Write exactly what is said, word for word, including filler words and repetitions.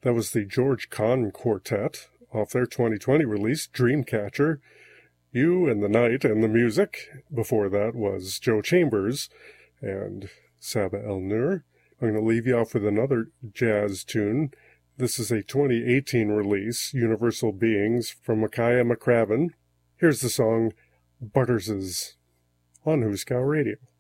That was the George Kahn Quartet off their twenty twenty release, Dreamcatcher. You and the Night and the Music. Before that was Joe Chambers and Saba El Nur. I'm going to leave you off with another jazz tune. This is a twenty eighteen release, Universal Beings, from Micaiah McCraven. Here's the song Butterses on Huskow Radio.